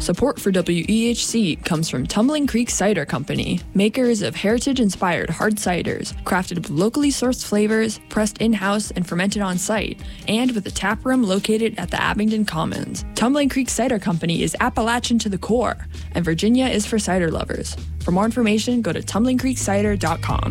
Support for WEHC comes from Tumbling Creek Cider Company, makers of heritage-inspired hard ciders, crafted with locally sourced flavors, pressed in-house and fermented on-site, and with a tap room located at the Abingdon Commons. Tumbling Creek Cider Company is Appalachian to the core, and Virginia is for cider lovers. For more information, go to tumblingcreekcider.com.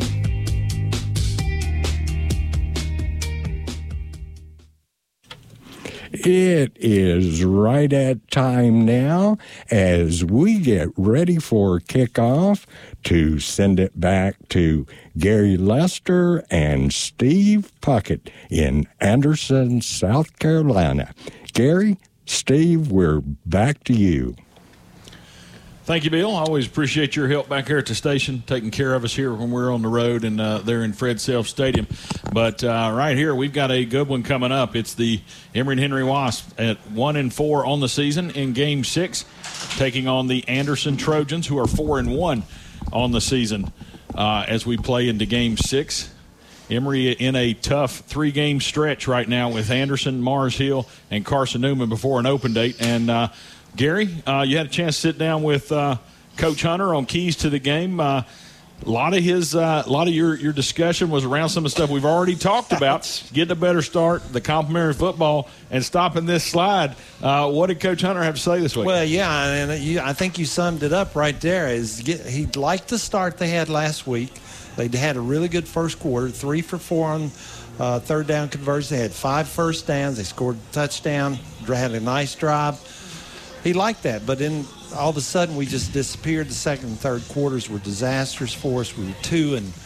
It is right at time now as we get ready for kickoff to send it back to Gary Lester and Steve Puckett in Anderson, South Carolina. Gary, Steve, we're back to you. Thank you, Bill. I always appreciate your help back here at the station, taking care of us here when we're on the road and there in Fred Self Stadium. But right here, we've got a good one coming up. It's the Emory and Henry Wasps at 1-4 on the season in Game 6, taking on the Anderson Trojans, who are 4-1 on the season as we play into Game 6. Emory in a tough 3-game stretch right now with Anderson, Mars Hill, and Carson Newman before an open date. And Gary, you had a chance to sit down with Coach Hunter on keys to the game. A lot of your discussion was around some of the stuff we've already talked about, getting a better start, the complementary football, and stopping this slide. What did Coach Hunter have to say this week? Well, yeah, and I think you summed it up right there. He liked the start they had last week. They had a really good first quarter, 3 for 4 on third down conversions. They had 5 first downs. They scored a touchdown, had a nice drive. He liked that, but then all of a sudden we just disappeared. The second and third quarters were disasters for us. We were 2 and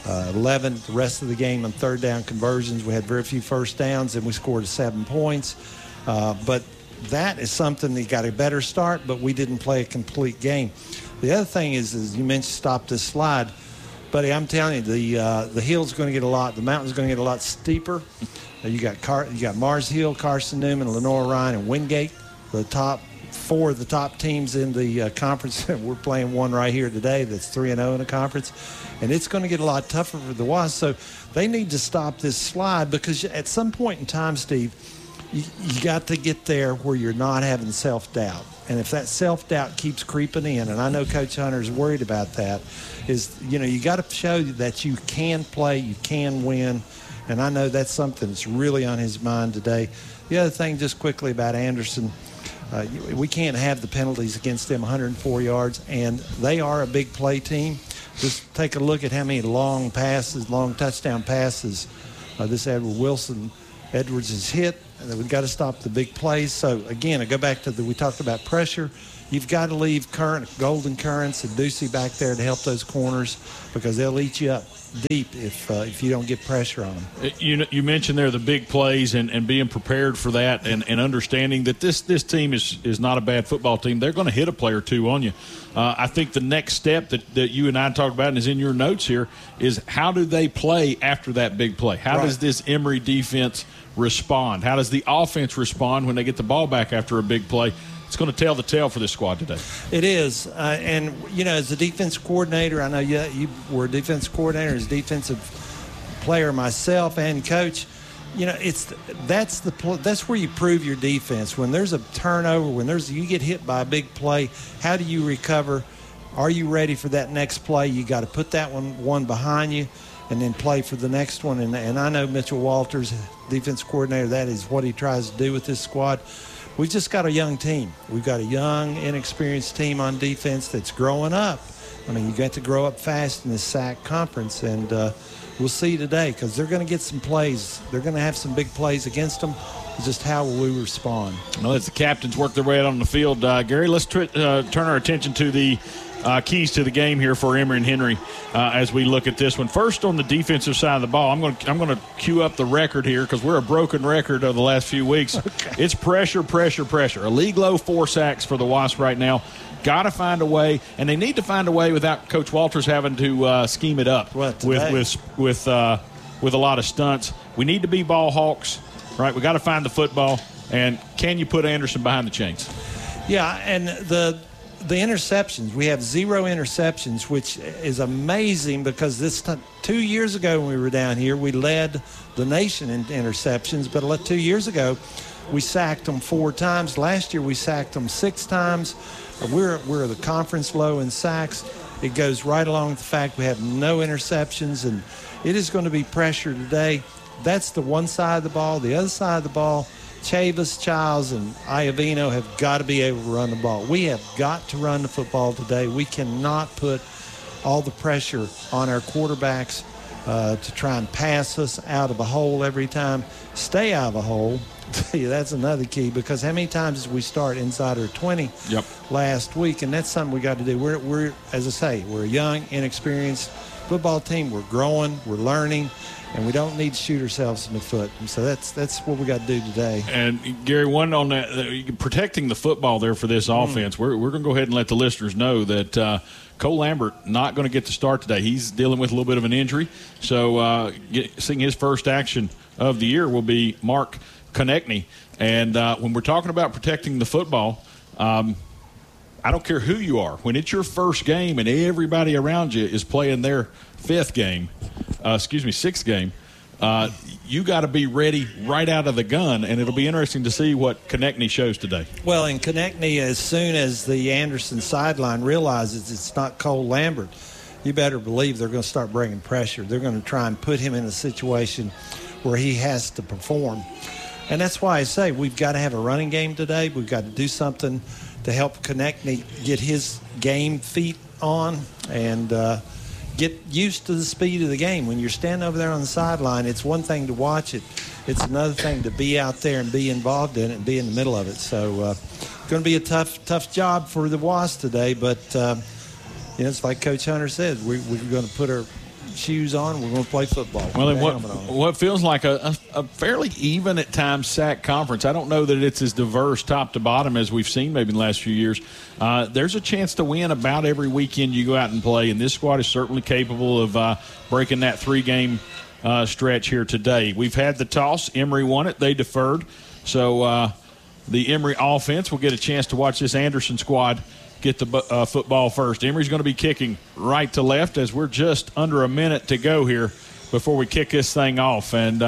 11 the rest of the game on third down conversions. We had very few first downs, and we scored 7 points. But that is something that got a better start, but we didn't play a complete game. The other thing is you mentioned stop this slide. Buddy, I'm telling you, the hill's going to get the mountain's going to get a lot steeper. You got Mars Hill, Carson Newman, Lenore Ryan, and Wingate, the top 4 of the top teams in the conference. We're playing one right here today that's 3-0 in the conference, and it's going to get a lot tougher for the Wasps. So they need to stop this slide, because at some point in time, Steve, you got to get there where you're not having self-doubt. And if that self-doubt keeps creeping in, and I know Coach Hunter's worried about that, you got to show that you can play, you can win, and I know that's something that's really on his mind today. The other thing, just quickly about Anderson, we can't have the penalties against them, 104 yards, and they are a big play team. Just take a look at how many long touchdown passes this Edwards has hit. And we've got to stop the big plays. So, again, I go back to we talked about pressure. You've got to leave Golden Currents and Ducey back there to help those corners, because they'll eat you up deep if you don't get pressure on them. You mentioned there the big plays and being prepared for that, and understanding that this team is not a bad football team. They're going to hit a play or two on you. I think the next step that you and I talked about and is in your notes here is, how do they play after that big play? How does this Emory defense respond? How does the offense respond when they get the ball back after a big play? It's going to tell the tale for this squad today. It is. And, as a defense coordinator, I know you were a defense coordinator, as defensive player myself and coach, that's where you prove your defense. When there's a turnover, you get hit by a big play, how do you recover? Are you ready for that next play? You got to put that one behind you and then play for the next one. And I know Mitchell Walters, defense coordinator, that is what he tries to do with this squad. We've just got a young team. We've got a young, inexperienced team on defense that's growing up. I mean, you got to grow up fast in this SAC conference, and we'll see today, because they're going to get some plays. They're going to have some big plays against them. It's just how will we respond? Well, as the captains work their way out on the field, Gary, let's turn our attention to the keys to the game here for Emory and Henry as we look at this one. First, on the defensive side of the ball, I'm going to cue up the record here, because we're a broken record of the last few weeks. Okay. It's pressure. A league low 4 sacks for the Wasps right now. Got to find a way, and they need to find a way without Coach Walters having to scheme it up with a lot of stunts. We need to be ball hawks, right? We got to find the football, and can you put Anderson behind the chains? Yeah, and the interceptions, we have 0 interceptions, which is amazing, because 2 years ago when we were down here, we led the nation in interceptions. But 2 years ago, We sacked them 4 times. Last year we sacked them 6 times. We're the conference low in sacks. It goes right along with the fact we have no interceptions, and it is going to be pressure today. That's the one side of the ball. The other side of the ball, Chavis, Childs, and Iovino have got to be able to run the ball. We have got to run the football today. We cannot put all the pressure on our quarterbacks to try and pass us out of a hole every time. Stay out of a hole. That's another key, because how many times did we start inside our 20 last week? And that's something we got to do. We're, as I say, we're a young, inexperienced football team. We're growing, we're learning, and we don't need to shoot ourselves in the foot. And so that's what we got to do today. And Gary, one on that, protecting the football there for this offense. We're going to go ahead and let the listeners know that Cole Lambert not going to get to start today. He's dealing with a little bit of an injury. So seeing his first action of the year will be Mark Konechny. And when we're talking about protecting the football, I don't care who you are. When it's your first game and everybody around you is playing their sixth game, you got to be ready right out of the gun, and it'll be interesting to see what Konechny shows today. Well, and Konechny, as soon as the Anderson sideline realizes it's not Cole Lambert, you better believe they're going to start bringing pressure. They're going to try and put him in a situation where he has to perform. And that's why I say we've got to have a running game today. We've got to do something to help Konechny get his game feet on and get used to the speed of the game. When you're standing over there on the sideline, it's one thing to watch it. It's another thing to be out there and be involved in it and be in the middle of it. So it's going to be a tough job for the Wasps today. But, it's like Coach Hunter said, we're going to put our shoes on. We're going to play football. Well, and what feels like a fairly even at times sack conference. I don't know that it's as diverse top to bottom as we've seen maybe in the last few years. There's a chance to win about every weekend you go out and play, and this squad is certainly capable of breaking that 3-game stretch here today. We've had the toss. Emory won it. They deferred. So the Emory offense will get a chance to watch this Anderson squad get the football first. Emory's going to be kicking right to left as we're just under a minute to go here before we kick this thing off. And,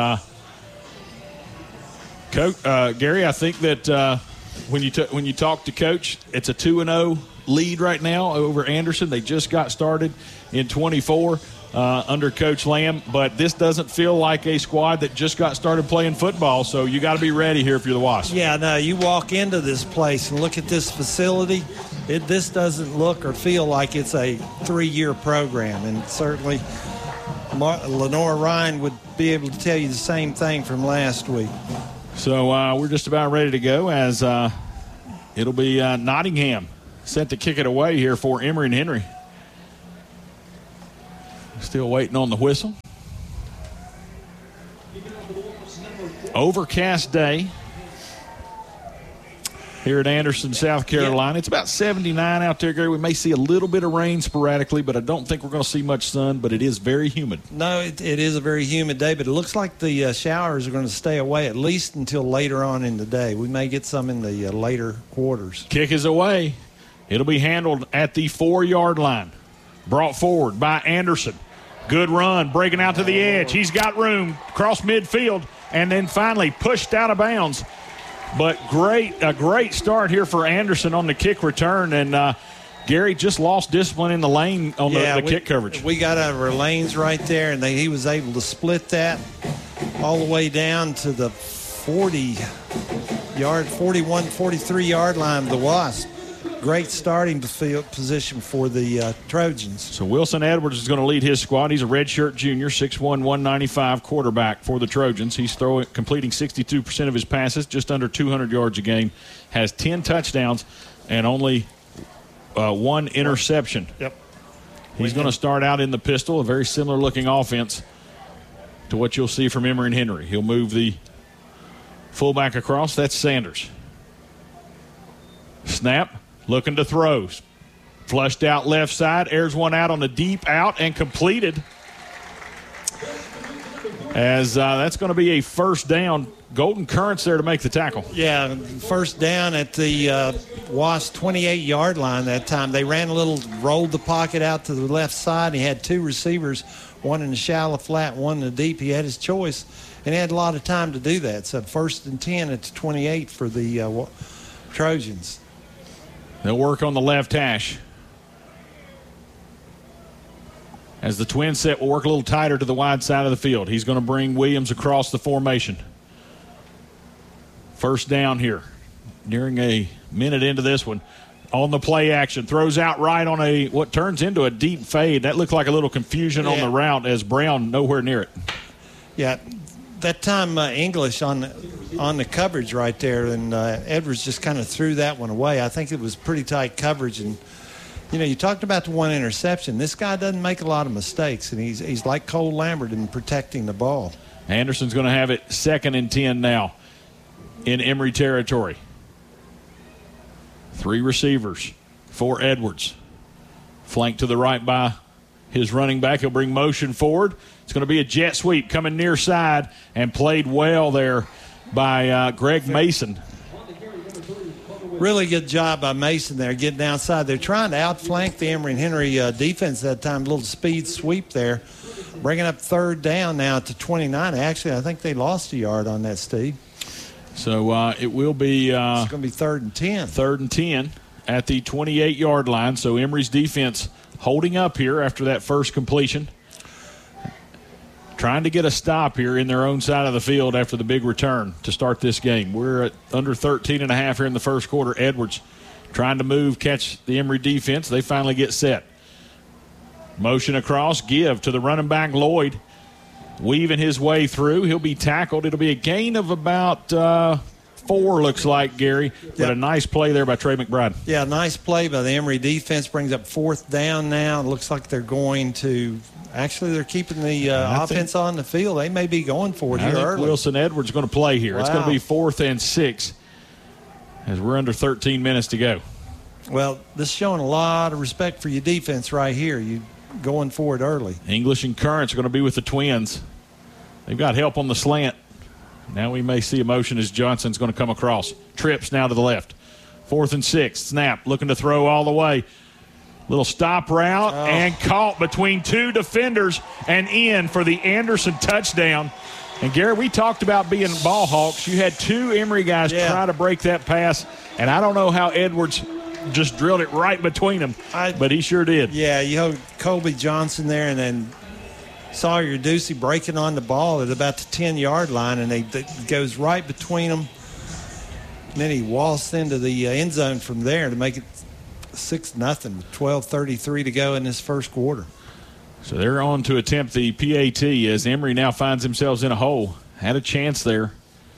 Gary, I think that when you talk to Coach, it's a 2-0 lead right now over Anderson. They just got started in 24 under Coach Lamb, but this doesn't feel like a squad that just got started playing football, so you got to be ready here if you're the Wasps. Yeah, no, you walk into this place and look at this facility, this doesn't look or feel like it's a 3-year program, and certainly Lenore Ryan would be able to tell you the same thing from last week. So we're just about ready to go as it'll be Nottingham set to kick it away here for Emory and Henry. Still waiting on the whistle. Overcast day here at Anderson, South Carolina. It's about 79 out there, Gary. We may see a little bit of rain sporadically, but I don't think we're going to see much sun, but it is very humid. No, it is a very humid day, but it looks like the showers are going to stay away at least until later on in the day. We may get some in the later quarters. Kick is away. It'll be handled at the 4-yard line. Brought forward by Anderson. Good run, breaking out to the edge. He's got room, cross midfield, and then finally pushed out of bounds. But a great start here for Anderson on the kick return. And, Gary just lost discipline in the lane on the kick coverage. We got out of our lanes right there, and he was able to split that all the way down to the 43-yard line of the Wasp. Great starting position for the Trojans. So Wilson Edwards is going to lead his squad. He's a redshirt junior, 6'1", 195 quarterback for the Trojans. He's completing 62% of his passes, just under 200 yards a game, has 10 touchdowns and only 1 interception. Yep. He's going to start out in the pistol, a very similar-looking offense to what you'll see from Emory and Henry. He'll move the fullback across. That's Sanders. Snap. Looking to throw. Flushed out left side. Airs one out on the deep out and completed. As that's going to be a first down. Golden Currents there to make the tackle. Yeah, first down at the Wasp 28-yard line that time. They ran a little, rolled the pocket out to the left side. He had 2 receivers, one in the shallow flat, one in the deep. He had his choice, and he had a lot of time to do that. So 1st and 10 at the 28 for the Trojans. They'll work on the left hash. As the twin set will work a little tighter to the wide side of the field. He's going to bring Williams across the formation. First down here. Nearing a minute into this one. On the play action. Throws out right on what turns into a deep fade. That looked like a little confusion on the route as Brown nowhere near it. Yeah, that time English on the coverage right there, and Edwards just kind of threw that one away. I think it was pretty tight coverage, and you talked about the one interception. This guy doesn't make a lot of mistakes, and he's like Cole Lambert in protecting the ball. Anderson's going to have it 2nd and 10 now in Emory territory. 3 receivers for Edwards. Flanked to the right by his running back. He'll bring motion forward. It's going to be a jet sweep coming near side and played well there by Greg Mason. Really good job by Mason there getting outside. They're trying to outflank the Emory and Henry defense that time. A little speed sweep there. Bringing up 3rd down now to 29. Actually, I think they lost a yard on that, Steve. So it will be... it's going to be 3rd and 10. 3rd and 10 at the 28-yard line. So Emory's defense holding up here after that first completion. Trying to get a stop here in their own side of the field after the big return to start this game. We're at under 13.5 here in the first quarter. Edwards trying to move, catch the Emory defense. They finally get set. Motion across, give to the running back Lloyd. Weaving his way through. He'll be tackled. It'll be a gain of about 4, looks like, Gary. But a nice play there by Trey McBride. Yeah, nice play by the Emory defense. Brings up 4th down now. It looks like they're going to... Actually, they're keeping the offense on the field. They may be going for it here early. Wilson Edwards is going to play here. Wow. It's going to be 4th and 6 as we're under 13 minutes to go. Well, this is showing a lot of respect for your defense right here. You going for it early. English and Currents are going to be with the Twins. They've got help on the slant. Now we may see a motion as Johnson's going to come across. Trips now to the left. 4th and 6. Snap, looking to throw all the way. Little stop route and caught between 2 defenders and in for the Anderson touchdown. And, Gary, we talked about being ball hawks. You had 2 Emory guys try to break that pass, and I don't know how Edwards just drilled it right between them, but he sure did. Yeah, you have Colby Johnson there, and then Sawyer Ducey breaking on the ball at about the 10-yard line, and it goes right between them. And then he waltzed into the end zone from there to make it 6-0, 12:33 to go in this first quarter. So they're on to attempt the PAT as Emory now finds themselves in a hole. Had a chance there.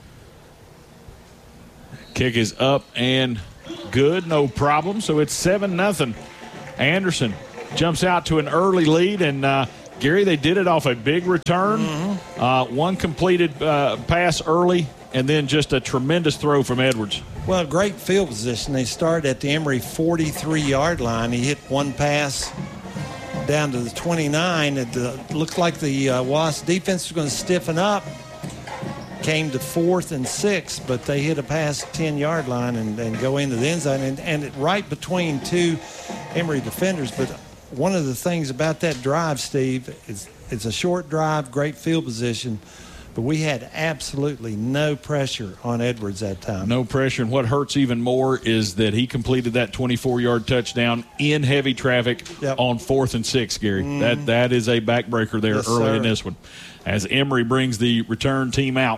Kick is up and good, no problem. So it's 7-0. Anderson jumps out to an early lead, and Gary, they did it off a big return. One completed pass early, and then just a tremendous throw from Edwards. Well, great field position. They start at the Emory 43-yard line. He hit one pass down to the 29. It looked like the Wasp defense was going to stiffen up. Came to 4th and 6, but they hit a pass 10-yard line and go into the end zone. And it right between 2 Emory defenders. But one of the things about that drive, Steve, is it's a short drive, great field position. But we had absolutely no pressure on Edwards that time. No pressure, and what hurts even more is that he completed that 24-yard touchdown in heavy traffic on 4th and 6, Gary. That is a backbreaker there early in this one. As Emory brings the return team out.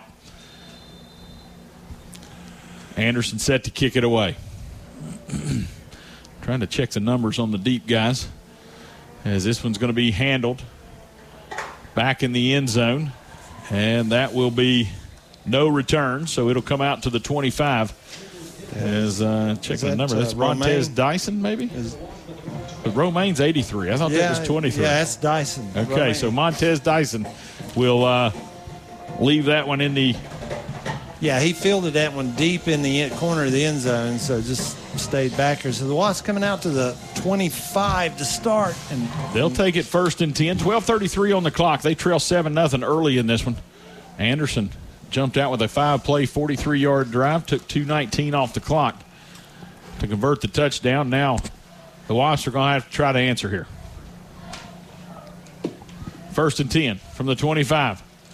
Anderson set to kick it away. Trying to check the numbers on the deep guys, as this one's going to be handled back in the end zone. And that will be no return, so it'll come out to the 25. As checking the number, that's Montez Dyson, maybe? But Romaine's 83. I thought that was 23. Yeah, that's Dyson. Okay, Romaine. So Montez Dyson will leave that one in the... Yeah, he fielded that one deep in the corner of the end zone, so just stayed back here. So the Wasps coming out to the 25 to start. And they'll take it 1st and 10. 12:33 on the clock. They trail 7-0 early in this one. Anderson jumped out with a 5-play, 43-yard drive, took 2:19 off the clock to convert the touchdown. Now the Wasps are going to have to try to answer here. 1st and 10 from the 25.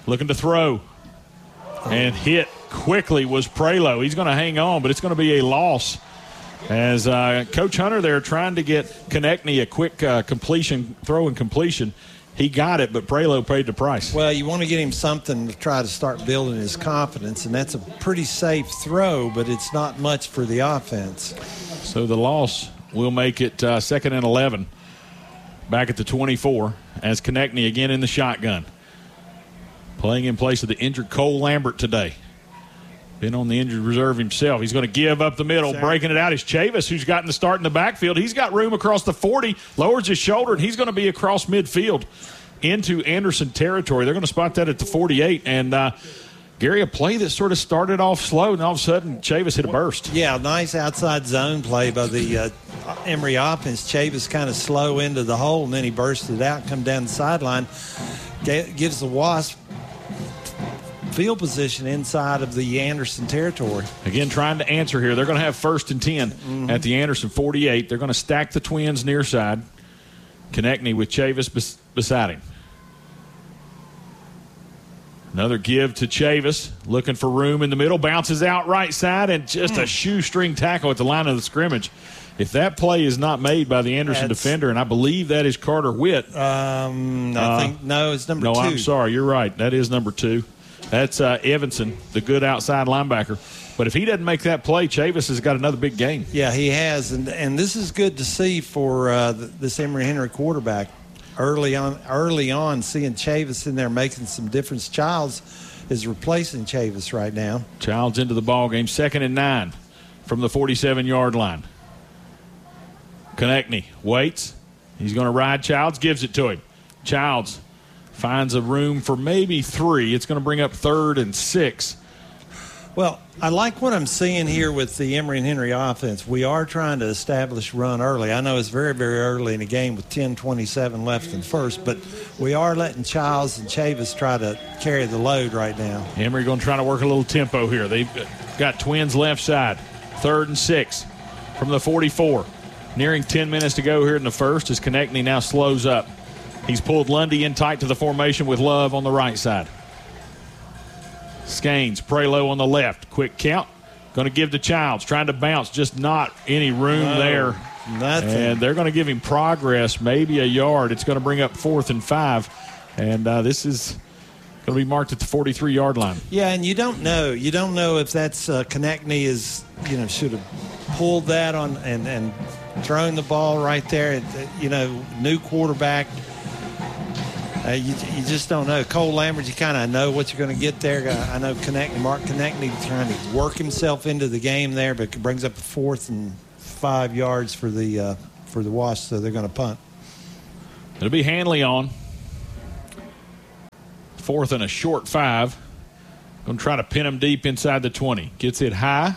looking to throw. And hit quickly was Prelo. He's going to hang on, but it's going to be a loss. As Coach Hunter there trying to get Konechny a quick throw and completion. He got it, but Prelo paid the price. Well, you want to get him something to try to start building his confidence, and that's a pretty safe throw, but it's not much for the offense. So the loss will make it 2nd and 11 back at the 24 as Konechny again in the shotgun. Playing in place of the injured Cole Lambert today. Been on the injured reserve himself. He's going to give up the middle. Breaking it out is Chavis, who's gotten the start in the backfield. He's got room across the 40, lowers his shoulder, and he's going to be across midfield into Anderson territory. They're going to spot that at the 48. And, Gary, a play that sort of started off slow, and all of a sudden Chavis hit a burst. Yeah, nice outside zone play by the Emory offense. Chavis kind of slow into the hole, and then he bursted out, come down the sideline, gives the Wasp field position inside of the Anderson territory. Again, trying to answer here. They're going to have 1st and 10 at the Anderson 48. They're going to stack the Twins near side. Konechny with Chavis beside him. Another give to Chavis, looking for room in the middle, bounces out right side, and just a shoestring tackle at the line of the scrimmage. If that play is not made by the Anderson defender, and I believe that is Carter Witt. I think, no, it's number 2. No, I'm sorry. You're right. That is number 2. That's Evanson, the good outside linebacker. But if he doesn't make that play, Chavis has got another big game. Yeah, he has. And this is good to see for this Emory Henry quarterback. Early on, seeing Chavis in there making some difference. Childs is replacing Chavis right now. Childs into the ball game. 2nd and 9 from the 47-yard line. Konechny waits. He's going to ride Childs, gives it to him. Childs finds a room for maybe 3. It's going to bring up 3rd and 6. Well, I like what I'm seeing here with the Emory and Henry offense. We are trying to establish run early. I know it's very, very early in the game with 10:27 left in first, but we are letting Childs and Chavis try to carry the load right now. Emory going to try to work a little tempo here. They've got Twins left side. 3rd and 6 from the 44. Nearing 10 minutes to go here in the first as Konechny now slows up. He's pulled Lundy in tight to the formation with Love on the right side. Scanes, Prelo on the left. Quick count. Going to give to Childs. Trying to bounce. Just not any room there. Nothing. And they're going to give him progress, maybe a yard. It's going to bring up 4th and 5. And this is going to be marked at the 43-yard line. Yeah, and you don't know. You don't know if that's Konechny is, should have pulled that on and thrown the ball right there. New quarterback. You just don't know. Cole Lambert, you kind of know what you're going to get there. I know Mark Konechny trying to work himself into the game there, but it brings up 4th and 5 yards for the Wasps, so they're going to punt. It'll be Hanley on. 4th and a short 5. Going to try to pin him deep inside the 20. Gets it high.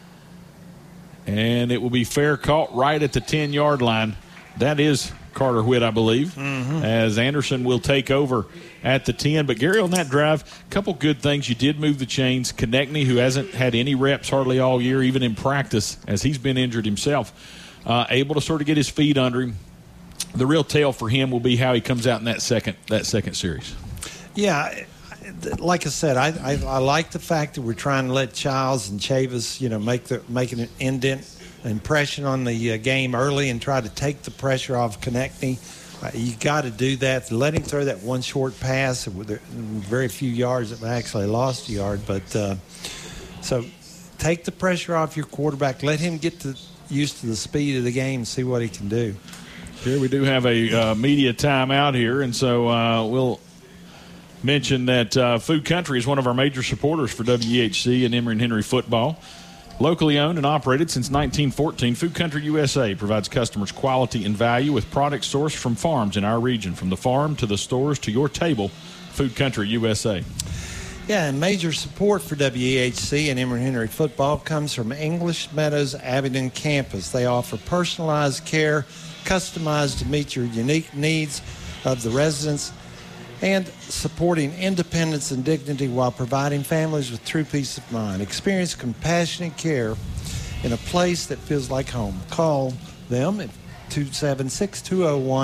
And it will be fair caught right at the 10-yard line. That is Carter Witt, I believe, as Anderson will take over at the 10. But, Gary, on that drive, a couple good things. You did move the chains. Konechny, who hasn't had any reps hardly all year, even in practice, as he's been injured himself, able to sort of get his feet under him. The real tell for him will be how he comes out in that second series. Yeah, like I said, I like the fact that we're trying to let Childs and Chavis, make an indent impression on the game early and try to take the pressure off Konechny. You got to do that. Let him throw that one short pass with very few yards. It actually lost a yard, but so take the pressure off your quarterback. Let him get used to the speed of the game and see what he can do. Here we do have a media timeout here, and so we'll mention that Food Country is one of our major supporters for WEHC and Emory and Henry football. Locally owned and operated since 1914, Food Country USA provides customers quality and value with products sourced from farms in our region. From the farm to the stores to your table, Food Country USA. Yeah, and major support for WEHC and Emory Henry football comes from English Meadows Abingdon campus. They offer personalized care, customized to meet your unique needs of the residents, and supporting independence and dignity while providing families with true peace of mind. Experience compassionate care in a place that feels like home. Call them at 276-201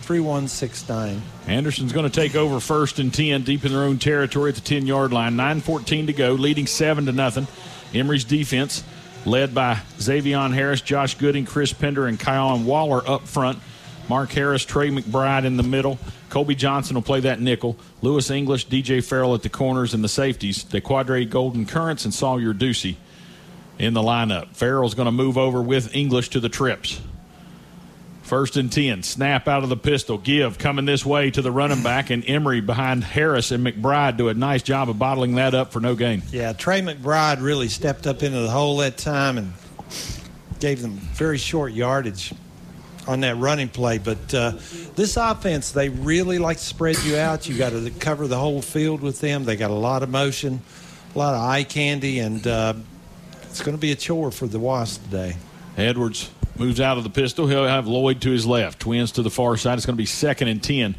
3169. Anderson's going to take over 1st and 10 deep in their own territory at the 10-yard line. 9:14 to go, leading 7-0. Emory's defense led by Xavion Harris, Josh Gooding, Chris Pender, and Kyon Waller up front. Mark Harris, Trey McBride in the middle. Colby Johnson will play that nickel. Lewis English, DJ Farrell at the corners and the safeties. DeQuadre Golden Currents and Sawyer Ducey in the lineup. Farrell's going to move over with English to the trips. 1st and 10. Snap out of the pistol. Give coming this way to the running back, and Emory behind Harris and McBride do a nice job of bottling that up for no gain. Yeah, Trey McBride really stepped up into the hole that time and gave them very short yardage on that running play. But this offense, they really like to spread you out. You got to cover the whole field with them. They got a lot of motion, a lot of eye candy, and it's going to be a chore for the Wasps today. Edwards moves out of the pistol. He'll have Lloyd to his left. Twins to the far side. It's going to be 2nd and 10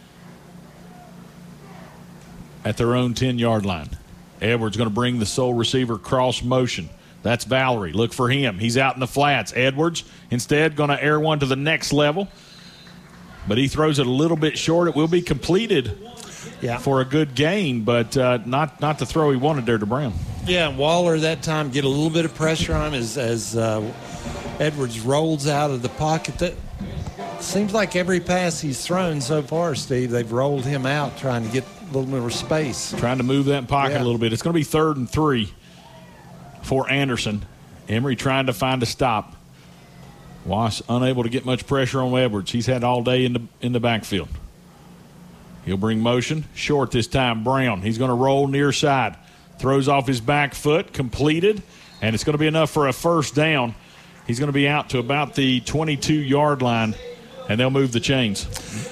at their own 10-yard line. Edwards going to bring the sole receiver cross motion. That's Valerie. Look for him. He's out in the flats. Edwards instead going to air one to the next level, but he throws it a little bit short. It will be completed for a good gain, but not the throw he wanted there to Brown. Yeah, and Waller that time get a little bit of pressure on him as Edwards rolls out of the pocket. That seems like every pass he's thrown so far, Steve, they've rolled him out trying to get a little more space. Trying to move that pocket a little bit. It's going to be 3rd and 3 for Anderson. Emory trying to find a stop. Wasp unable to get much pressure on Edwards. He's had all day in the backfield. He'll bring motion. Short this time, Brown. He's going to roll near side. Throws off his back foot, completed, and it's going to be enough for a 1st down. He's going to be out to about the 22-yard line, and they'll move the chains.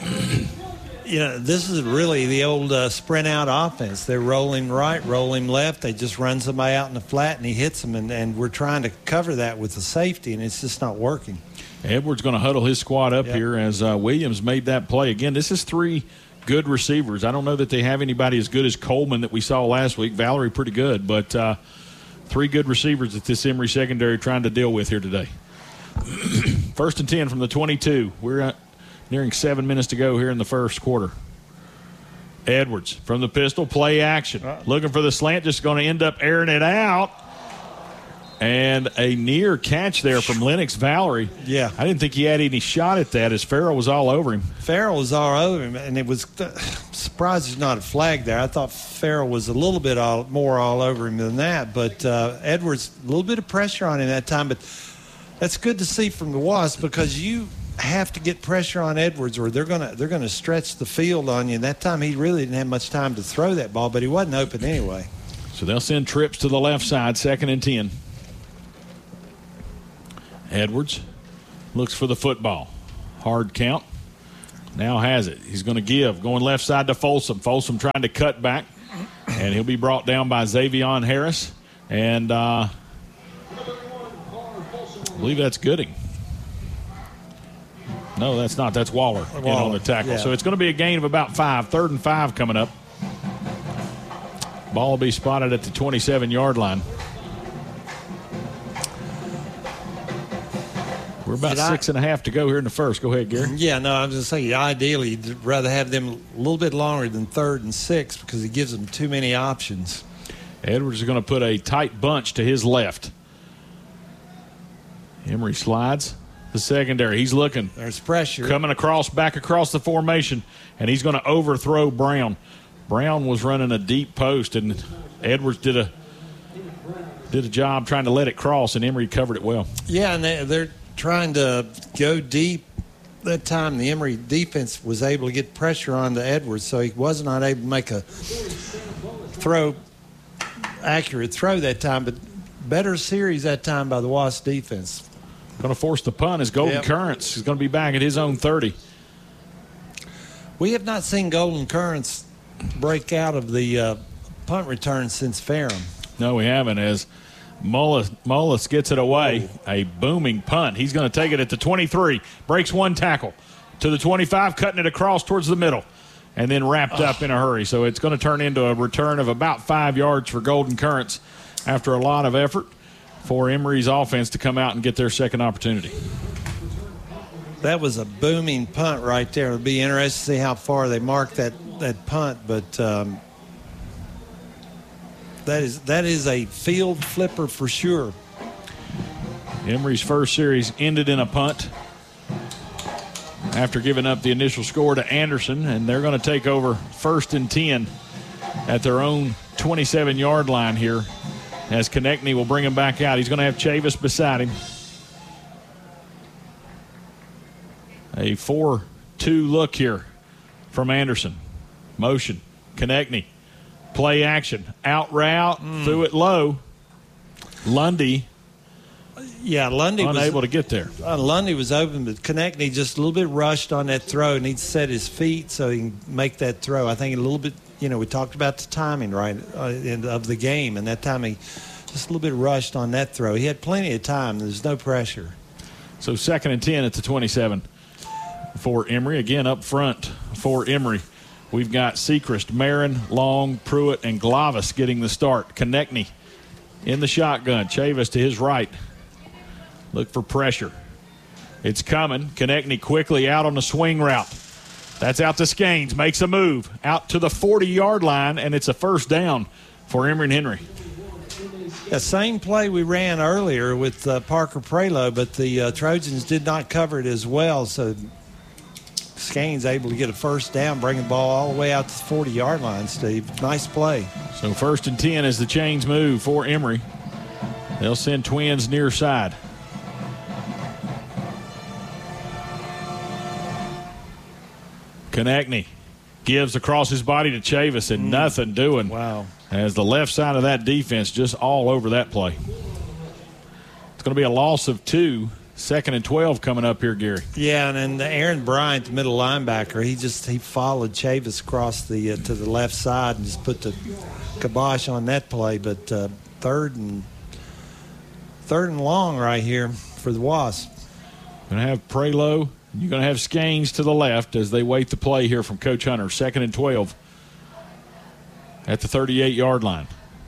You know, this is really the old sprint out offense. They're rolling right, rolling left. They just run somebody out in the flat, and he hits them, and we're trying to cover that with the safety, and it's just not working. Edwards going to huddle his squad up here as Williams made that play. Again, this is 3 good receivers. I don't know that they have anybody as good as Coleman that we saw last week. Valerie pretty good, but 3 good receivers that this Emory secondary trying to deal with here today. 1st and 10 from the 22. We're nearing 7 minutes to go here in the first quarter. Edwards from the pistol, play action. Looking for the slant, just going to end up airing it out. And a near catch there from Lennox Valerie. Yeah. I didn't think he had any shot at that as Farrell was all over him. Farrell was all over him, and it was surprised there's not a flag there. I thought Farrell was a little bit more all over him than that. But Edwards, a little bit of pressure on him that time. But that's good to see from the Wasps because you have to get pressure on Edwards or they're gonna stretch the field on you. And that time he really didn't have much time to throw that ball, but he wasn't open anyway. So they'll send trips to the left side, 2nd and 10. Edwards looks for the football. Hard count. Now has it. He's going to give. Going left side to Folsom. Folsom trying to cut back. And he'll be brought down by Xavion Harris. And I believe that's Gooding. No, that's not. That's Waller in on the tackle. Yeah. So it's going to be a gain of about 5. 3rd and 5 coming up. Ball will be spotted at the 27-yard line. We're about 6.5 to go here in the first. Go ahead, Gary. Yeah, no, I was going to say, ideally, you'd rather have them a little bit longer than 3rd and 6 because it gives them too many options. Edwards is going to put a tight bunch to his left. Emory slides the secondary. He's looking. There's pressure. Coming back across the formation, and he's going to overthrow Brown. Brown was running a deep post, and Edwards did a job trying to let it cross, and Emory covered it well. Yeah, and they're trying to go deep. That time the Emory defense was able to get pressure on to Edwards, so he was not able to make a accurate throw that time, but better series that time by the Wasp defense. Going to force the punt is Golden Currents. He's going to be back at his own 30. We have not seen Golden Currents break out of the punt return since Ferrum. No, we haven't, as Mullis gets it away. A booming punt. He's going to take it at the 23. Breaks one tackle to the 25, cutting it across towards the middle, and then wrapped up in a hurry. So it's going to turn into a return of about 5 yards for Golden Currents after a lot of effort for Emory's offense to come out and get their second opportunity. That was a booming punt right there. It'll be interesting to see how far they mark that punt, but that is a field flipper for sure. Emory's first series ended in a punt after giving up the initial score to Anderson, and they're going to take over 1st and 10 at their own 27-yard line here as Konechny will bring him back out. He's going to have Chavis beside him. A 4-2 look here from Anderson. Motion. Konechny. Play action. Out route. Threw it low. Lundy. Yeah, Lundy unable to get there. Lundy was open, but Konechny just a little bit rushed on that throw. Needs to set his feet so he can make that throw. I think a little bit, we talked about the timing, right, of the game, and that time he just a little bit rushed on that throw. He had plenty of time. There's no pressure. So 2nd and 10 at the 27 for Emory. Again, up front for Emory, we've got Sechrist, Marin, Long, Pruitt, and Glavis getting the start. Konechny in the shotgun. Chavis to his right. Look for pressure. It's coming. Konechny quickly out on the swing route. That's out to Skanes. Makes a move out to the 40-yard line, and it's a first down for Emory and Henry. The same play we ran earlier with Parker Prelo, but the Trojans did not cover it as well, so Skanes able to get a first down, bring the ball all the way out to the 40-yard line, Steve. Nice play. So 1st and 10 as the chains move for Emory. They'll send Twins near side. Konechny gives across his body to Chavis, and nothing doing. Wow. As the left side of that defense just all over that play. It's going to be a loss of 2. 2nd and 12 coming up here, Gary. Yeah, and then Aaron Bryant, the middle linebacker, he followed Chavis across the to the left side and just put the kibosh on that play. But third and long right here for the Wasps. Going to have Prelo. You're going to have Skanes to the left as they wait the play here from Coach Hunter. 2nd and 12 at the 38-yard line.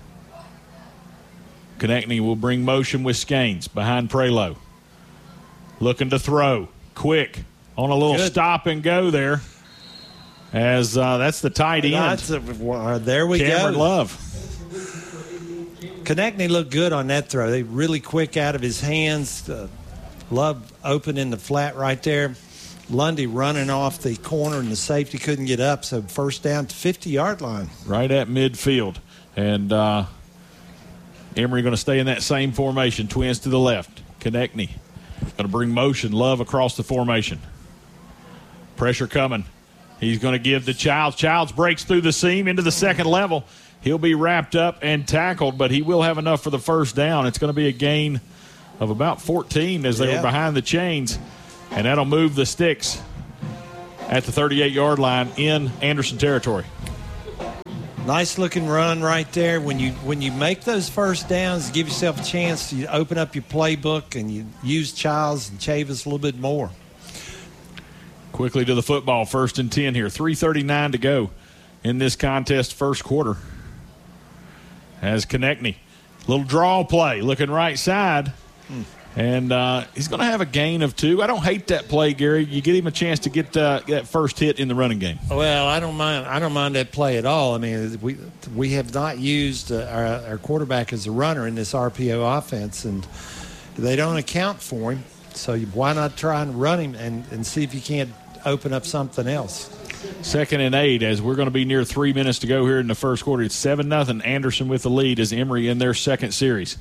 Konechny will bring motion with Skanes behind Prelo. Looking to throw. Quick on a little stop and go there. As that's the tight end. There we Cameron go. Love. Konechny looked good on that throw. They really quick out of his hands. Love open in the flat right there. Lundy running off the corner, and the safety couldn't get up, so first down to 50-yard line. Right at midfield. And Emory going to stay in that same formation. Twins to the left. Konechny going to bring motion. Love across the formation. Pressure coming. He's going to give to Childs. Childs breaks through the seam into the second level. He'll be wrapped up and tackled, but he will have enough for the first down. It's going to be a gain of about 14 as they were behind the chains, and that'll move the sticks at the 38-yard line in Anderson territory. Nice looking run right there. When you make those first downs, give yourself a chance to open up your playbook and you use Childs and Chavis a little bit more. Quickly to the football, 1st and 10 here. 3:39 to go in this contest, first quarter. As Konechny, little draw play, looking right side. And he's going to have a gain of 2. I don't hate that play, Gary. You get him a chance to get that first hit in the running game. Well, I don't mind that play at all. I mean, we have not used our quarterback as a runner in this RPO offense, and they don't account for him. So why not try and run him and see if you can't open up something else? 2nd and 8 as we're going to be near 3 minutes to go here in the first quarter. It's 7-0. Anderson with the lead as Emory in their second series.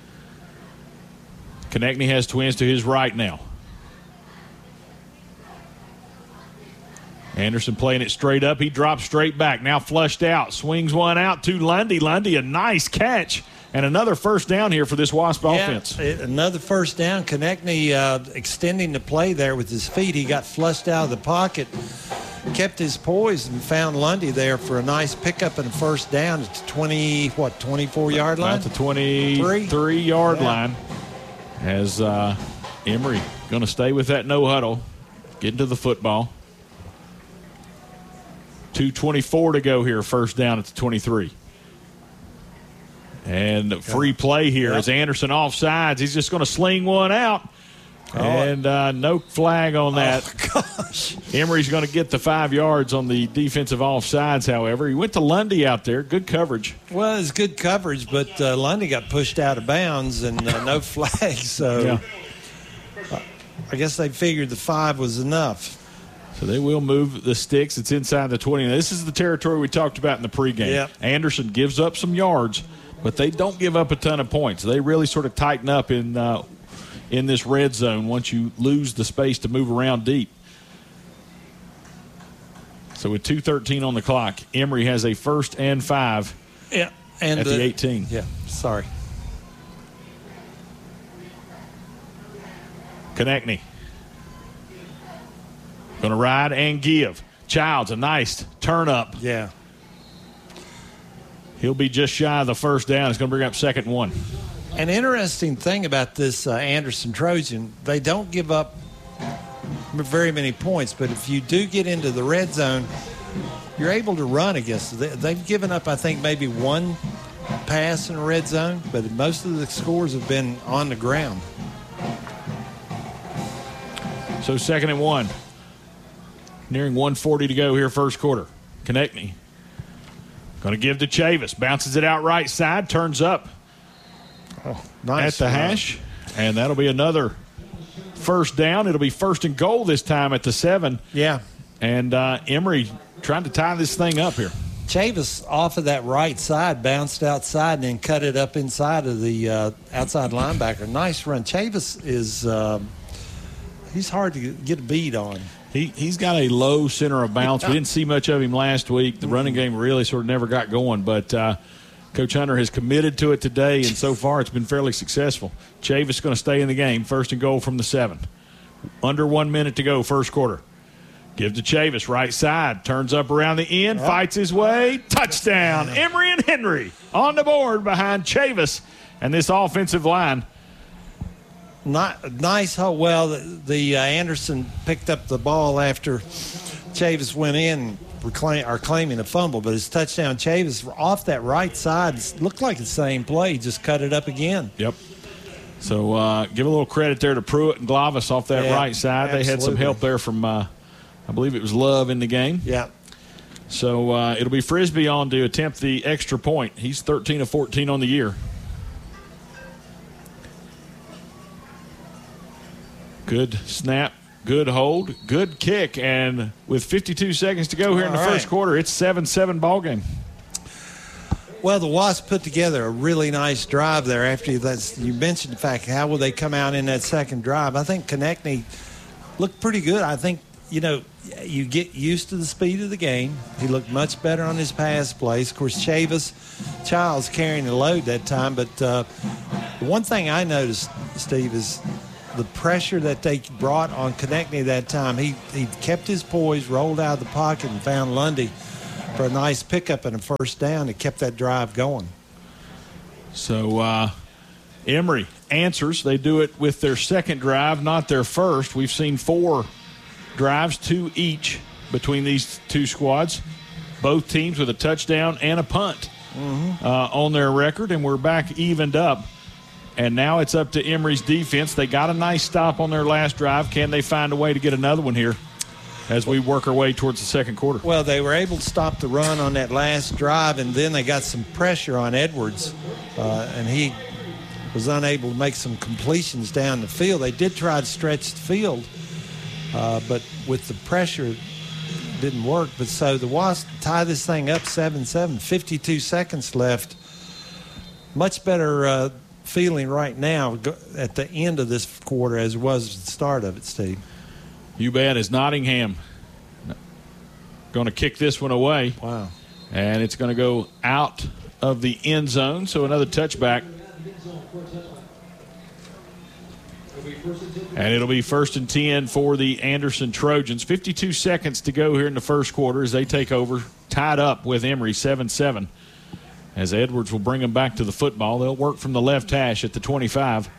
Konechny has Twins to his right now. Anderson playing it straight up. He drops straight back. Now flushed out. Swings one out to Lundy. Lundy, a nice catch. And another first down here for this Wasp offense. Another first down. Konechny extending the play there with his feet. He got flushed out of the pocket, kept his poise, and found Lundy there for a nice pickup and a first down at the 24-yard line? At the 23-yard line. As Emory going to stay with that no huddle, get into the football. 2:24 to go here, first down at the 23. And free play here as Anderson offsides. He's just going to sling one out And no flag on that. Oh, gosh. Emory's going to get the 5 yards on the defensive offsides, however. He went to Lundy out there. Good coverage. Well, it's good coverage, but Lundy got pushed out of bounds and no flag. So I guess they figured the 5 was enough. So they will move the sticks. It's inside the 20. Now, this is the territory we talked about in the pregame. Yep. Anderson gives up some yards, but they don't give up a ton of points. They really sort of tighten up in this red zone once you lose the space to move around deep. So with 2:13 on the clock, Emory has a 1st and 5 and at the 18. Yeah, sorry. Konechny. Going to ride and give. Childs, a nice turn up. Yeah. He'll be just shy of the 1st down. It's going to bring up 2nd and 1. An interesting thing about this Anderson Trojan, they don't give up very many points, but if you do get into the red zone, you're able to run against it. They've given up, I think, maybe 1 pass in the red zone, but most of the scores have been on the ground. So 2nd and 1. Nearing 1:40 to go here, 1st quarter. Konechny going to give to Chavis. Bounces it out right side, turns up. Oh, nice. At the hash, and that'll be another 1st down. It'll be 1st and goal this time at the 7. Yeah. And Emory trying to tie this thing up here. Chavis off of that right side, bounced outside and then cut it up inside of the outside linebacker. Nice run. Chavis is he's hard to get a beat on. He's got a low center of bounce. We didn't see much of him last week. The running game really sort of never got going, but Coach Hunter has committed to it today, and so far it's been fairly successful. Chavis is going to stay in the game. 1st and goal from the 7. Under 1 minute to go, 1st quarter. Give to Chavis, right side. Turns up around the end, fights his way. Touchdown. Emory and Henry on the board behind Chavis and this offensive line. Nice. Well, the Anderson picked up the ball after Chavis went in. Are claiming a fumble, but his touchdown, Chavis off that right side, looked like the same play, just cut it up again. Yep. So give a little credit there to Pruitt and Glavis off that right side. Absolutely. They had some help there from, I believe it was Love in the game. Yeah. So it'll be Frisbee on to attempt the extra point. He's 13 of 14 on the year. Good snap. Good hold, good kick, and with 52 seconds to go here in the 1st quarter, it's 7-7 ball game. Well, the Wasps put together a really nice drive there. After you mentioned the fact, how will they come out in that 2nd drive? I think Konechny looked pretty good. I think, you get used to the speed of the game. He looked much better on his pass plays. Of course, Childs carrying the load that time, but the one thing I noticed, Steve, is the pressure that they brought on Konechny that time. He kept his poise, rolled out of the pocket, and found Lundy for a nice pickup and a 1st down and kept that drive going. So Emory answers. They do it with their 2nd drive, not their 1st. We've seen 4 drives, 2 each between these 2 squads. Both teams with a touchdown and a punt on their record, and we're back evened up. And now it's up to Emory's defense. They got a nice stop on their last drive. Can they find a way to get another one here as we work our way towards the 2nd quarter? Well, they were able to stop the run on that last drive, and then they got some pressure on Edwards, and he was unable to make some completions down the field. They did try to stretch the field, but with the pressure, it didn't work. But so the Wasps tie this thing up 7-7, 52 seconds left. Much better feeling right now at the end of this quarter as it was at the start of it, Steve. You bet. Is Nottingham going to kick this one away? Wow. And it's going to go out of the end zone, so another touchback. And it'll be 1st and 10 for the Anderson Trojans. 52 seconds to go here in the 1st quarter as they take over, tied up with Emory 7-7. As Edwards will bring them back to the football. They'll work from the left hash at the 25.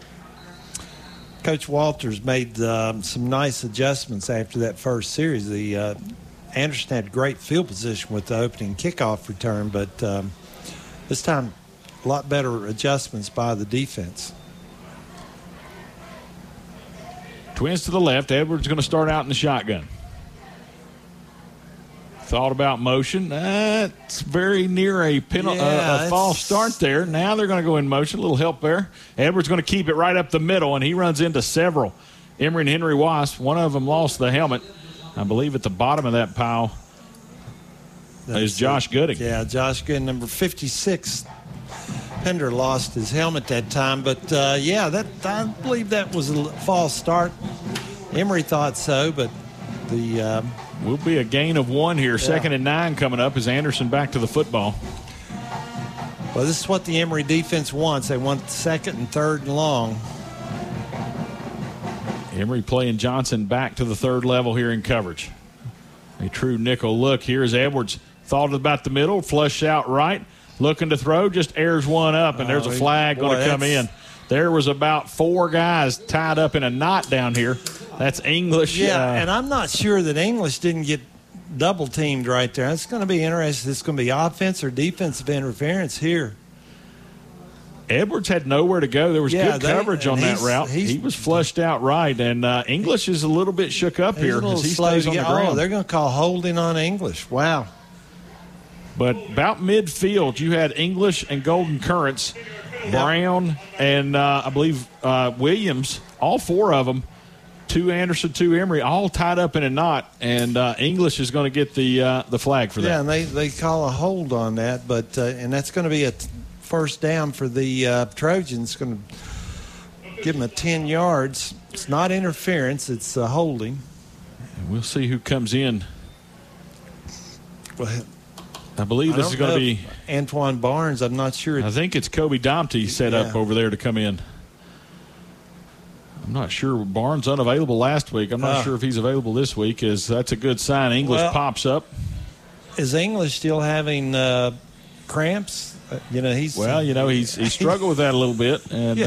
Coach Walters made some nice adjustments after that 1st series. The Anderson had great field position with the opening kickoff return, but this time a lot better adjustments by the defense. Twins to the left. Edwards going to start out in the shotgun. Thought about motion. That's very near a false start there. Now they're going to go in motion. A little help there. Edwards going to keep it right up the middle, and he runs into several. Emory and Henry Wasp. One of them lost the helmet. I believe at the bottom of that pile is Josh Gooding. Yeah, Josh Gooding, number 56. Pender lost his helmet that time. But, I believe that was a false start. Emory thought so, but the will be a gain of 1 here. 2nd and 9 coming up as Anderson back to the football. Well, this is what the Emory defense wants. They want 2nd and 3rd and long. Emory playing Johnson back to the 3rd level here in coverage. A true nickel look. Here's Edwards. Thought about the middle, flush out right, looking to throw, just airs one up, and there's a flag going to come in. There was about 4 guys tied up in a knot down here. That's English. Yeah, and I'm not sure that English didn't get double teamed right there. It's going to be interesting. It's going to be offense or defensive interference here. Edwards had nowhere to go. There was good coverage on that route. He was flushed out right, and English is a little bit shook up here as he stays on the ground. Oh, they're going to call holding on English. Wow. But about midfield, you had English and Golden Currents, Brown, and I believe Williams, all 4 of them, 2 Anderson, 2 Emory, all tied up in a knot, and English is going to get the flag for that. Yeah, and they call a hold on that, but and that's going to be a first down for the Trojans. Going to give them a 10 yards. It's not interference, it's holding. And we'll see who comes in. Well, I believe this is going to be Antoine Barnes. I'm not sure. I think it's Kobe Domty set up over there to come in. I'm not sure. Barnes unavailable last week. I'm not sure if he's available this week. That's a good sign. English pops up. Is English still having cramps? He's struggled with that a little bit, and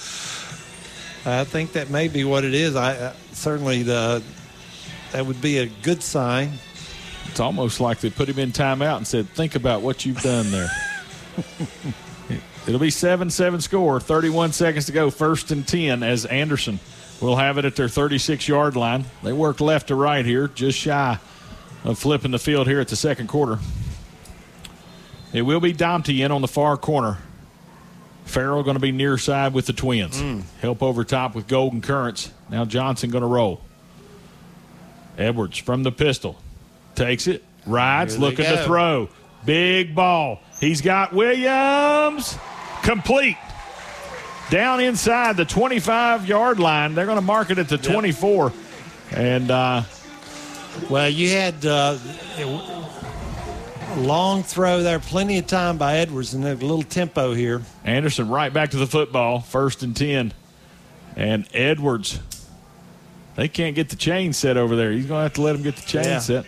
I think that may be what it is. Certainly that would be a good sign. It's almost like they put him in timeout and said, think about what you've done there. It'll be 7-7 score, 31 seconds to go, 1st and 10 as Anderson will have it at their 36-yard line. They work left to right here, just shy of flipping the field here at the 2nd quarter. It will be Domty in on the far corner. Farrell going to be near side with the Twins. Help over top with Golden Currents. Now Johnson going to roll. Edwards from the pistol. Takes it, rides, looking to throw. Big ball. He's got Williams. Complete. Down inside the 25-yard line. They're going to mark it at the 24. And, you had a long throw there. Plenty of time by Edwards and a little tempo here. Anderson right back to the football. 1st and 10. And Edwards, they can't get the chain set over there. He's going to have to let him get the chain set.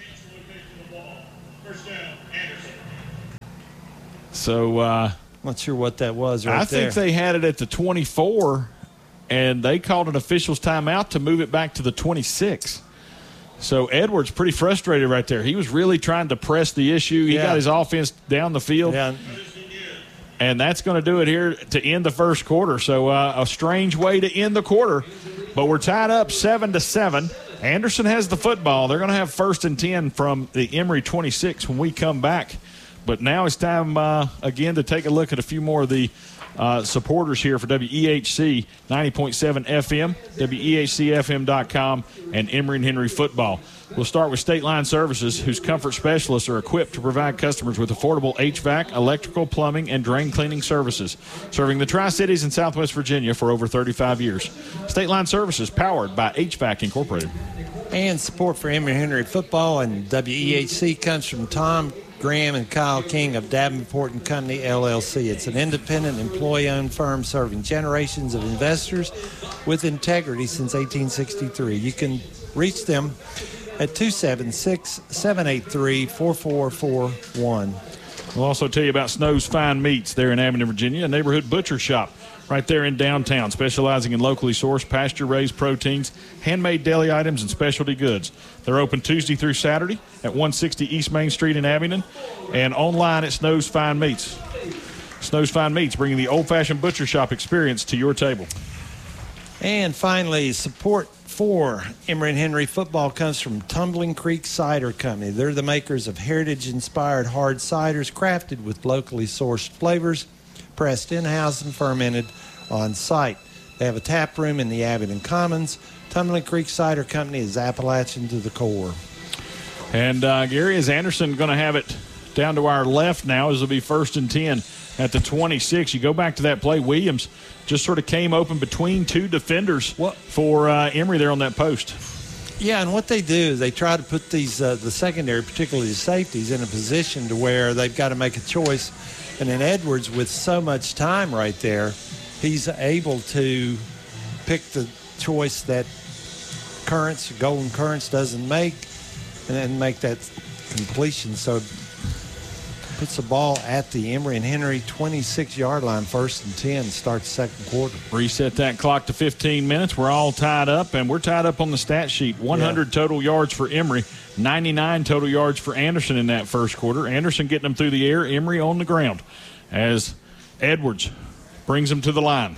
So, not sure what that was I think they had it at the 24, and they called an official's timeout to move it back to the 26. So Edwards pretty frustrated right there. He was really trying to press the issue. He got his offense down the field. Yeah. And that's going to do it here to end the 1st quarter. So a strange way to end the quarter. But we're tied up 7-7. Anderson has the football. They're going to have 1st and 10 from the Emory 26 when we come back. But now it's time, again, to take a look at a few more of the supporters here for WEHC 90.7 FM, WEHCFM.com, and Emory and Henry football. We'll start with State Line Services, whose comfort specialists are equipped to provide customers with affordable HVAC, electrical, plumbing, and drain cleaning services. Serving the Tri-Cities in Southwest Virginia for over 35 years. State Line Services, powered by HVAC Incorporated. And support for Emory and Henry football and WEHC comes from Tom Graham and Kyle King of Davenport & Company, LLC. It's an independent, employee-owned firm serving generations of investors with integrity since 1863. You can reach them at 276-783-4441. We'll also tell you about Snow's Fine Meats there in Abingdon, Virginia, a neighborhood butcher shop right there in downtown, specializing in locally sourced pasture-raised proteins, handmade deli items, and specialty goods. They're open Tuesday through Saturday at 160 East Main Street in Abingdon and online at Snow's Fine Meats. Snow's Fine Meats, bringing the old-fashioned butcher shop experience to your table. And finally, support for Emory and Henry football comes from Tumbling Creek Cider Company. They're the makers of heritage-inspired hard ciders crafted with locally sourced flavors, pressed in-house and fermented on site. They have a tap room in the Abingdon Commons. Tumbling Creek Cider Company is Appalachian to the core. And Gary, is Anderson going to have it down to our left now? As it'll be 1st and 10 at the 26. You go back to that play. Williams just sort of came open between two defenders for Emory there on that post. Yeah, and what they do is they try to put these the secondary, particularly the safeties, in a position to where they've got to make a choice. And then Edwards, with so much time right there, he's able to pick the choice that Golden Currents doesn't make, and then make that completion. So it puts the ball at the Emory and Henry 26-yard line, 1st and 10, start the second quarter. Reset that clock to 15 minutes. We're all tied up, and we're tied up on the stat sheet. 100 total yards for Emory, 99 total yards for Anderson in that first quarter. Anderson getting them through the air, Emory on the ground as Edwards brings them to the line.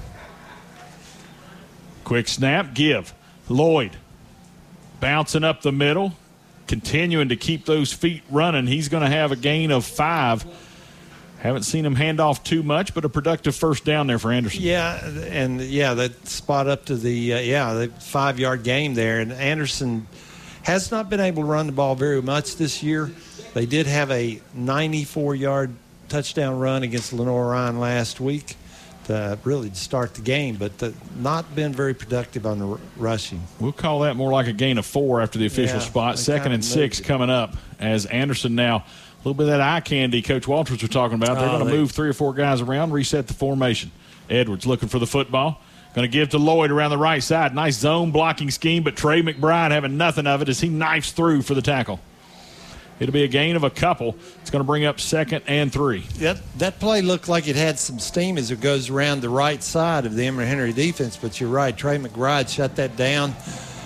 Quick snap, give. Lloyd bouncing up the middle, continuing to keep those feet running. He's going to have a gain of 5. Haven't seen him hand off too much, but a productive first down there for Anderson. Yeah, and that spot up to the 5-yard gain there. And Anderson has not been able to run the ball very much this year. They did have a 94-yard touchdown run against Lenore Ryan last week to really start the game, but not been very productive on the rushing. We'll call that more like a gain of 4 after the official spot. 2nd and 6 coming up as Anderson now, a little bit of that eye candy Coach Walters was talking about. They're going to move 3 or 4 guys around, reset the formation. Edwards looking for the football. Going to give to Lloyd around the right side. Nice zone blocking scheme, but Trey McBride having nothing of it as he knifes through for the tackle. It'll be a gain of a couple. It's going to bring up 2nd and 3. That play looked like it had some steam as it goes around the right side of the Emory Henry defense, but you're right. Trey McBride shut that down.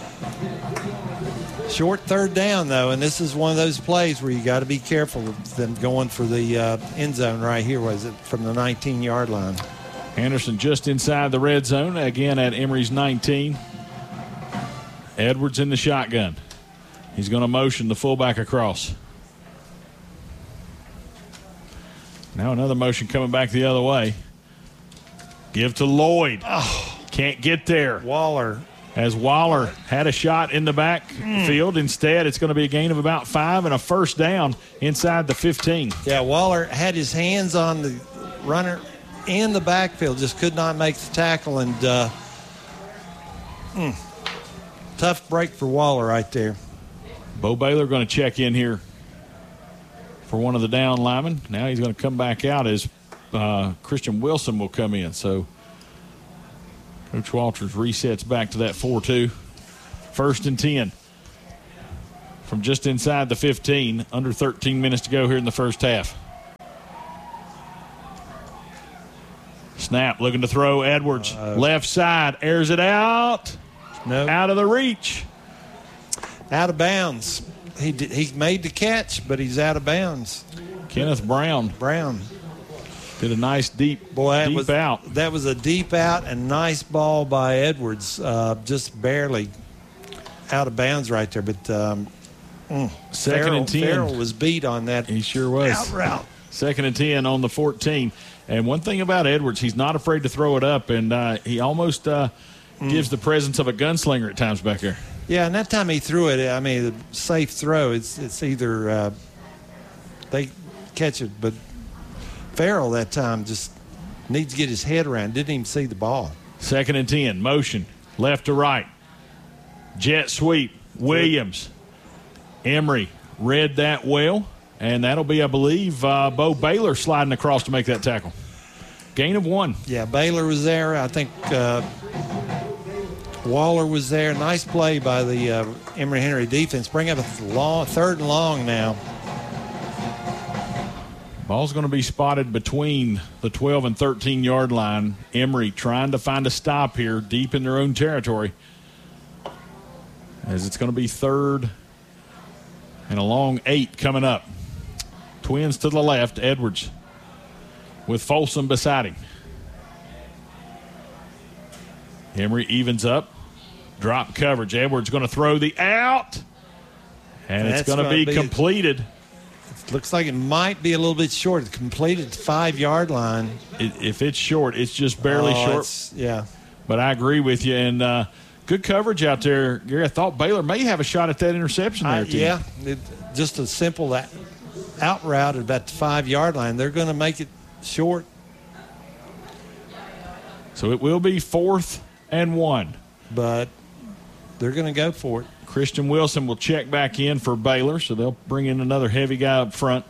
Short 3rd down, though, and this is one of those plays where you got to be careful of them going for the end zone right here. Was it from the 19-yard line? Anderson just inside the red zone, again at Emory's 19. Edwards in the shotgun. He's going to motion the fullback across. Now another motion coming back the other way. Give to Lloyd. Oh, can't get there. Waller. As Waller had a shot in the backfield. Instead, it's going to be a gain of about 5 and a first down inside the 15. Yeah, Waller had his hands on the runner in the backfield, just could not make the tackle, and tough break for Waller right there. Bo Baylor going to check in here for one of the down linemen. Now he's going to come back out as Christian Wilson will come in. So Coach Walters resets back to that 4-2. 1st and 10 from just inside the 15. Under 13 minutes to go here in the first half. Snap, looking to throw. Edwards, left side, airs it out. Nope. Out of the reach. Out of bounds. He made the catch, but he's out of bounds. Kenneth Brown did a nice deep out. That was a deep out and nice ball by Edwards, just barely out of bounds right there. But 2nd and 10. Farrell was beat on that. He sure was. Out route. 2nd and 10 on the 14. And one thing about Edwards, he's not afraid to throw it up, and he almost gives the presence of a gunslinger at times back there. Yeah, and that time he threw it, I mean, a safe throw. It's either they catch it, but Farrell that time just needs to get his head around. Didn't even see the ball. 2nd and 10, motion, left to right. Jet sweep, Williams. Emory read that well, and that'll be, I believe, Bo Baylor sliding across to make that tackle. Gain of 1. Yeah, Baylor was there. I think Waller was there. Nice play by the Emory Henry defense. Bring up a 3rd and long now. Ball's going to be spotted between the 12 and 13-yard line. Emory trying to find a stop here deep in their own territory, as it's going to be 3rd and a long 8 coming up. Twins to the left, Edwards with Folsom beside him. Emory evens up. Drop coverage. Edwards going to throw the out. And it's going to be completed. Looks like it might be a little bit short. It's completed at the 5-yard line. If it's short, it's just barely short. Yeah. But I agree with you. And good coverage out there, Gary. I thought Baylor may have a shot at that interception there, too. Yeah. Just a simple out route at about the 5-yard line. They're going to make it short. So it will be 4th and 1. But they're going to go for it. Christian Wilson will check back in for Baylor, so they'll bring in another heavy guy up front.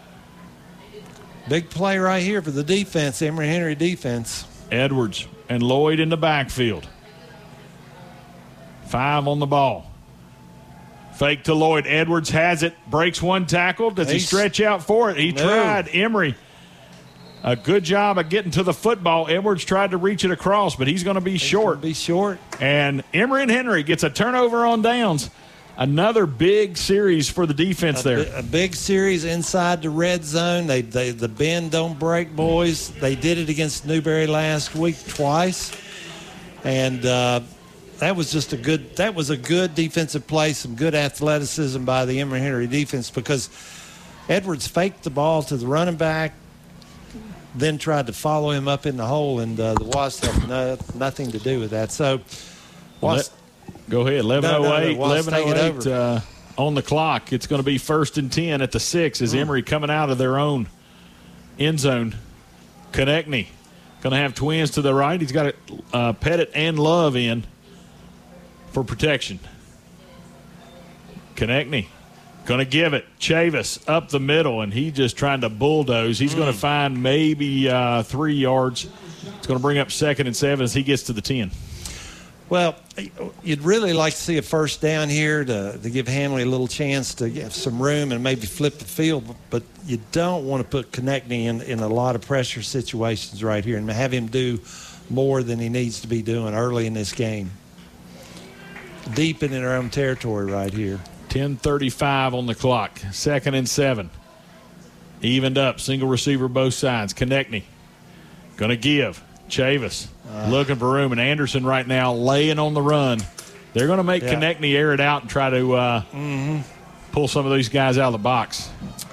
Big play right here for the defense, Emory Henry defense. Edwards and Lloyd in the backfield. 5 on the ball. Fake to Lloyd. Edwards has it. Breaks one tackle. Does he stretch out for it? He tried. Emory. A good job of getting to the football. Edwards tried to reach it across, but he's going to be short. And Emory and Henry gets a turnover on downs. Another big series for the defense there. A big series inside the red zone. The bend don't break, boys. They did it against Newberry last week twice. And that was just a good defensive play, some good athleticism by the Emory Henry defense, because Edwards faked the ball to the running back, then tried to follow him up in the hole, and the Wasps have nothing to do with that. So, go ahead. 11:08 on the clock. It's going to be 1st and 10 at the 6 as Emory coming out of their own end zone. Konechny going to have twins to the right. He's got Pettit and Love in for protection. Konechny going to give it. Chavis up the middle, and he just trying to bulldoze. He's going to find maybe 3 yards. It's going to bring up 2nd and 7 as he gets to the 10. Well, you'd really like to see a first down here to give Hanley a little chance to get some room and maybe flip the field, but you don't want to put Konechny in a lot of pressure situations right here and have him do more than he needs to be doing early in this game. Deep in their own territory right here. 10:35 on the clock. 2nd and 7. Evened up. Single receiver both sides. Konechny going to give. Chavis looking for room. And Anderson right now laying on the run. They're going to make Konechny air it out and try to pull some of these guys out of the box.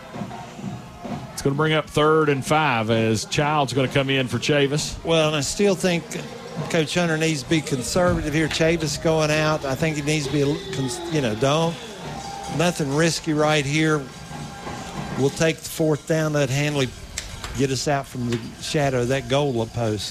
It's going to bring up 3rd and 5 as Child's going to come in for Chavis. Well, and I still think Coach Hunter needs to be conservative here. Chavis going out. I think he needs to be, nothing risky right here. We'll take the 4th down. Let Hanley get us out from the shadow of that goal post.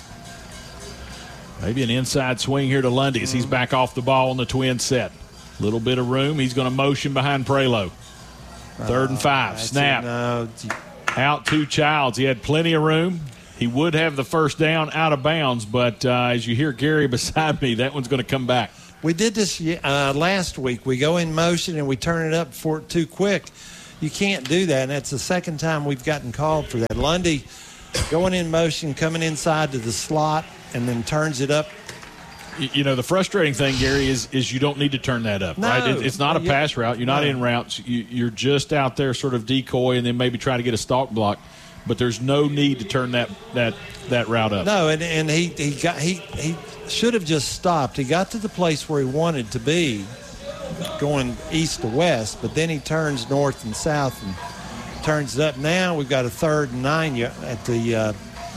Maybe an inside swing here to Lundy as he's back off the ball on the twin set. Little bit of room. He's going to motion behind Prelo. 3rd and 5. Snap. Out to Childs. He had plenty of room. He would have the first down out of bounds, but as you hear Gary beside me, that one's going to come back. We did this last week. We go in motion and we turn it up for too quick. You can't do that, and that's the second time we've gotten called for that. Lundy going in motion, coming inside to the slot, and then turns it up. The frustrating thing, Gary, is you don't need to turn that up, right? It's not a pass route. You're not in routes. You're just out there sort of decoy and then maybe try to get a stalk block. But there's no need to turn that route up. No, and he should have just stopped. He got to the place where he wanted to be, going east to west, but then he turns north and south and turns it up. Now we've got a 3rd and 9 at the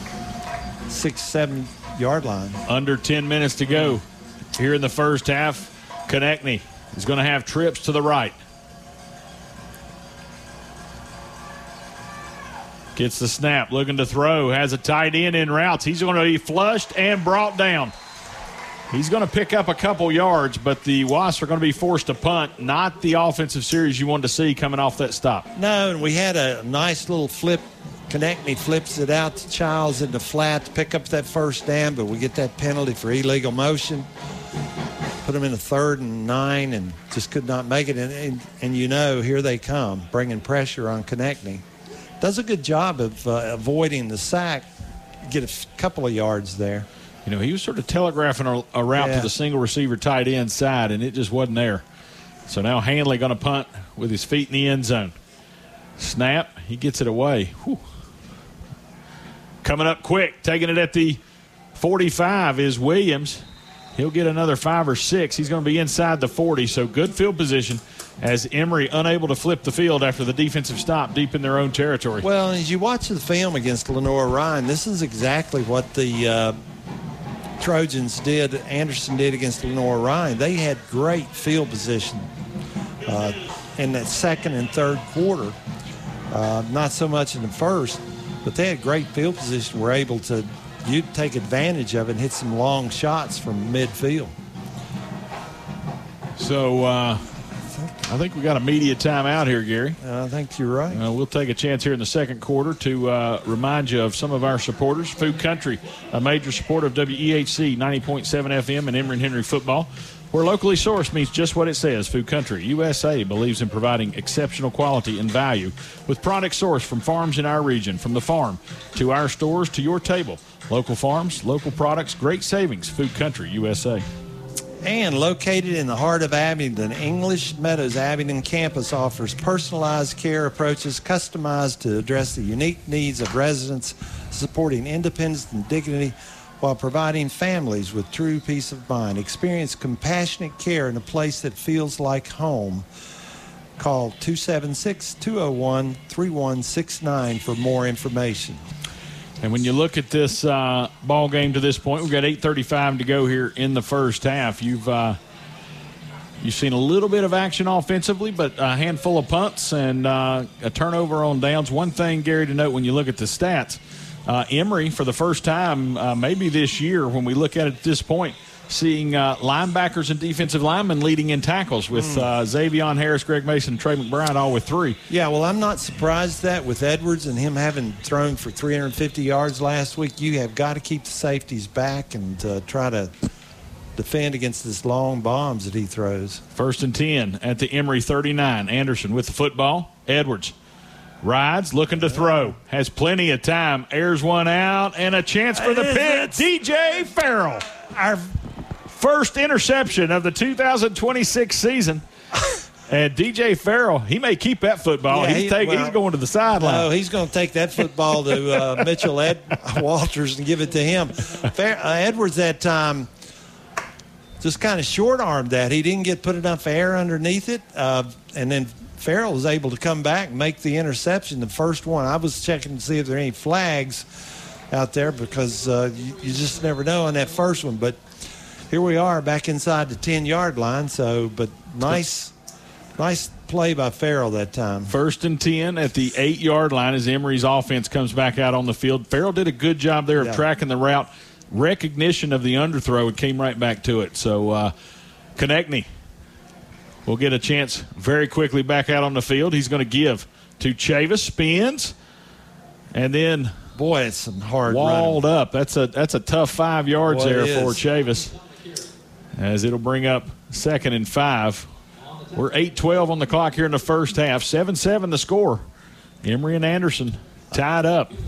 6-7 yard line. Under 10 minutes to go here in the first half. Konechny is going to have trips to the right. Gets the snap, looking to throw, has a tight end in routes. He's going to be flushed and brought down. He's going to pick up a couple yards, but the Wasps are going to be forced to punt. Not the offensive series you wanted to see coming off that stop. No, and we had a nice little flip. Konechny flips it out to Childs in the flat to pick up that first down, but we get that penalty for illegal motion. Put them in a 3rd and 9 and just could not make it. And here they come, bringing pressure on Konechny. Does a good job of avoiding the sack, get a couple of yards there. He was sort of telegraphing a route to the single receiver tight end side, and it just wasn't there. So now Hanley going to punt with his feet in the end zone. Snap, he gets it away. Whew. Coming up quick, taking it at the 45 is Williams. He'll get another 5 or 6. He's going to be inside the 40, so good field position as Emory unable to flip the field after the defensive stop deep in their own territory. Well, as you watch the film against Lenore Ryan, this is exactly what the Trojans did, Anderson did against Lenore Ryan. They had great field position in that second and third quarter. Not so much in the first, but they had great field position. Were able to take advantage of it and hit some long shots from midfield. So I think we got a media timeout here, Gary. I think you're right. We'll take a chance here in the second quarter to remind you of some of our supporters. Food Country, a major supporter of WEHC 90.7 FM and Emory and Henry football, where locally sourced means just what it says. Food Country USA believes in providing exceptional quality and value with products sourced from farms in our region, from the farm to our stores to your table. Local farms, local products, great savings. Food Country USA. And located in the heart of Abingdon, English Meadows Abingdon campus offers personalized care approaches customized to address the unique needs of residents, supporting independence and dignity while providing families with true peace of mind. Experience compassionate care in a place that feels like home. Call 276-201-3169 for more information. And when you look at this ball game to this point, we've got 8:35 to go here in the first half. You've seen a little bit of action offensively, but a handful of punts and a turnover on downs. One thing, Gary, to note when you look at the stats, Emory, for the first time maybe this year when we look at it at this point, seeing linebackers and defensive linemen leading in tackles with Xavion Harris, Greg Mason, Trey McBride all with 3. Yeah, well, I'm not surprised that with Edwards and him having thrown for 350 yards last week, you have got to keep the safeties back and try to defend against this long bombs that he throws. 1st and 10 at the Emory 39. Anderson with the football. Edwards rides, looking to throw. Has plenty of time. Airs one out, and a chance for the pick. DJ Farrell. Our first interception of the 2026 season. And DJ Farrell, he may keep that football. Yeah, he's going to the sideline. No, he's going to take that football to Mitchell Walters and give it to him. Edwards that time just kind of short-armed that. He didn't get put enough air underneath it, and then Farrell was able to come back and make the interception, the first one. I was checking to see if there are any flags out there because you just never know on that first one. But here we are back inside the 10-yard line. But nice play by Farrell that time. 1st and 10 at the 8-yard line as Emory's offense comes back out on the field. Farrell did a good job there of tracking the route. Recognition of the underthrow and came right back to it. So Konechny will get a chance very quickly back out on the field. He's going to give to Chavis, spins, and then boy, it's some hard walled running. Up. That's a tough 5 yards there for Chavis, as it'll bring up 2nd and 5. We're 8:12 on the clock here in the first half. 7-7 the score. Emory and Anderson tied up.